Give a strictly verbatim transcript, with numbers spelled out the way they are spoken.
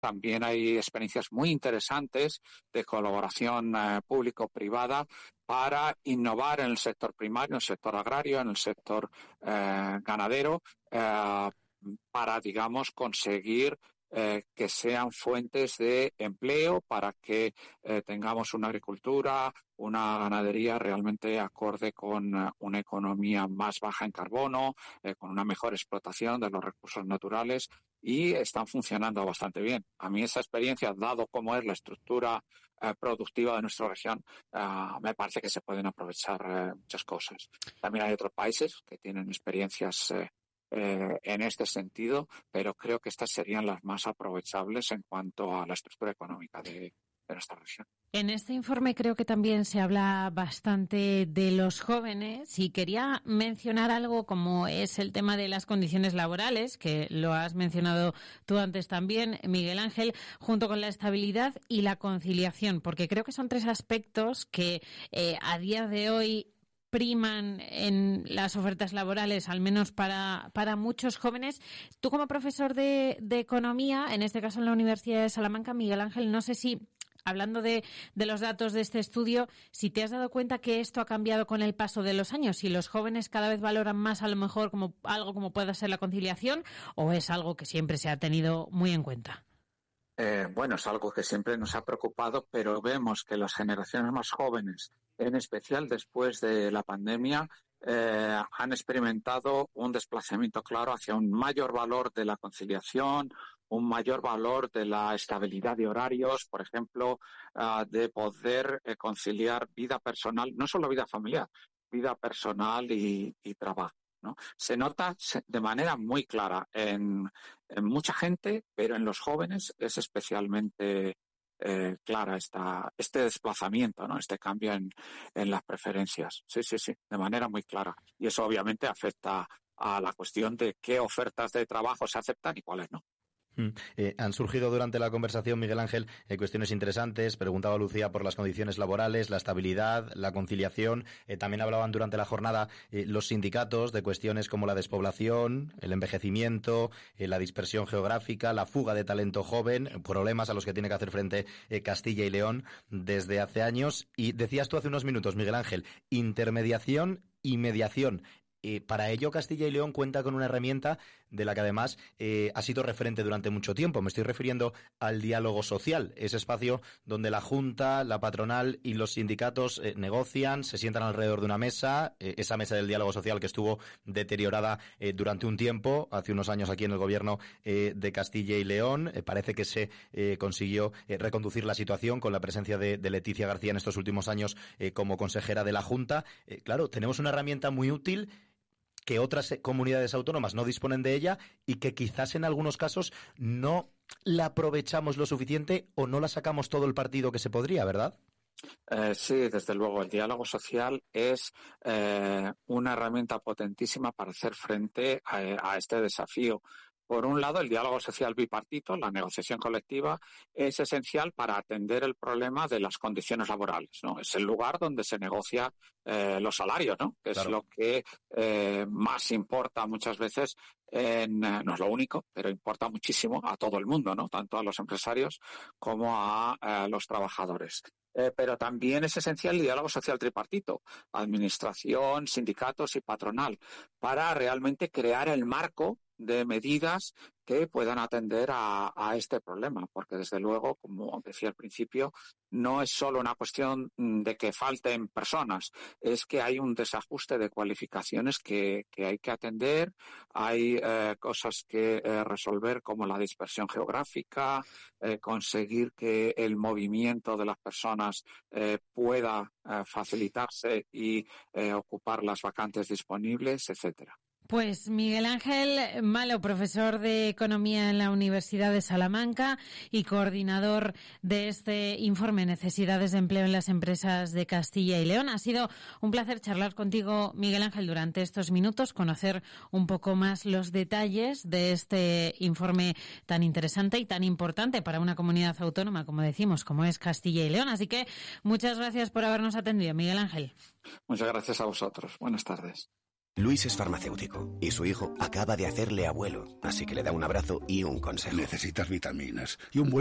también hay experiencias muy interesantes de colaboración eh, público-privada para innovar en el sector primario, en el sector agrario, en el sector eh, ganadero, eh, para, digamos, conseguir eh, que sean fuentes de empleo, para que eh, tengamos una agricultura, una ganadería realmente acorde con uh, una economía más baja en carbono, eh, con una mejor explotación de los recursos naturales, y están funcionando bastante bien. A mí esa experiencia, dado cómo es la estructura eh, productiva de nuestra región, uh, me parece que se pueden aprovechar eh, muchas cosas. También hay otros países que tienen experiencias eh, Eh, en este sentido, pero creo que estas serían las más aprovechables en cuanto a la estructura económica de, de nuestra región. En este informe creo que también se habla bastante de los jóvenes, y quería mencionar algo como es el tema de las condiciones laborales, que lo has mencionado tú antes también, Miguel Ángel, junto con la estabilidad y la conciliación, porque creo que son tres aspectos que eh, a día de hoy priman en las ofertas laborales, al menos para, para muchos jóvenes. Tú, como profesor de, de economía, en este caso en la Universidad de Salamanca, Miguel Ángel, no sé si, hablando de, de los datos de este estudio, si te has dado cuenta que esto ha cambiado con el paso de los años, si los jóvenes cada vez valoran más a lo mejor como algo como pueda ser la conciliación, o es algo que siempre se ha tenido muy en cuenta. Eh, bueno, es algo que siempre nos ha preocupado, pero vemos que las generaciones más jóvenes, en especial después de la pandemia, eh, han experimentado un desplazamiento claro hacia un mayor valor de la conciliación, un mayor valor de la estabilidad de horarios, por ejemplo, uh, de poder eh, conciliar vida personal, no solo vida familiar, vida personal y, y trabajo, ¿no? Se nota de manera muy clara en, en mucha gente, pero en los jóvenes es especialmente eh, clara esta, este desplazamiento, ¿no? Este cambio en, en las preferencias. Sí, sí, sí, de manera muy clara. Y eso obviamente afecta a la cuestión de qué ofertas de trabajo se aceptan y cuáles no. Eh, han surgido durante la conversación, Miguel Ángel, eh, cuestiones interesantes. Preguntaba Lucía por las condiciones laborales, la estabilidad, la conciliación. Eh, también hablaban durante la jornada eh, los sindicatos de cuestiones como la despoblación, el envejecimiento, eh, la dispersión geográfica, la fuga de talento joven, problemas a los que tiene que hacer frente eh, Castilla y León desde hace años. Y decías tú hace unos minutos, Miguel Ángel, intermediación y mediación. Eh, para ello, Castilla y León cuenta con una herramienta de la que además eh, ha sido referente durante mucho tiempo. Me estoy refiriendo al diálogo social, ese espacio donde la Junta, la patronal y los sindicatos eh, negocian, se sientan alrededor de una mesa, eh, esa mesa del diálogo social que estuvo deteriorada eh, durante un tiempo, hace unos años aquí en el gobierno eh, de Castilla y León. Eh, parece que se eh, consiguió eh, reconducir la situación con la presencia de, de Leticia García en estos últimos años eh, como consejera de la Junta. Eh, claro, tenemos una herramienta muy útil que otras comunidades autónomas no disponen de ella y que quizás en algunos casos no la aprovechamos lo suficiente o no la sacamos todo el partido que se podría, ¿verdad? Eh, sí, desde luego, el diálogo social es eh, una herramienta potentísima para hacer frente a, a este desafío. Por un lado, el diálogo social bipartito, la negociación colectiva, es esencial para atender el problema de las condiciones laborales, ¿no? Es el lugar donde se negocia eh, los salarios, ¿no? Que claro. Es lo que eh, más importa muchas veces, en, eh, no es lo único, pero importa muchísimo a todo el mundo, ¿no? Tanto a los empresarios como a eh, los trabajadores. Eh, pero también es esencial el diálogo social tripartito, administración, sindicatos y patronal, para realmente crear el marco de medidas que puedan atender a, a este problema, porque desde luego, como decía al principio, no es solo una cuestión de que falten personas, es que hay un desajuste de cualificaciones que, que hay que atender, hay eh, cosas que eh, resolver como la dispersión geográfica, eh, conseguir que el movimiento de las personas eh, pueda eh, facilitarse y eh, ocupar las vacantes disponibles, etcétera. Pues Miguel Ángel Malo, profesor de Economía en la Universidad de Salamanca y coordinador de este informe Necesidades de Empleo en las Empresas de Castilla y León. Ha sido un placer charlar contigo, Miguel Ángel, durante estos minutos, conocer un poco más los detalles de este informe tan interesante y tan importante para una comunidad autónoma, como decimos, como es Castilla y León. Así que muchas gracias por habernos atendido, Miguel Ángel. Muchas gracias a vosotros. Buenas tardes. Luis es farmacéutico y su hijo acaba de hacerle abuelo, así que le da un abrazo y un consejo. Necesitas vitaminas y un buen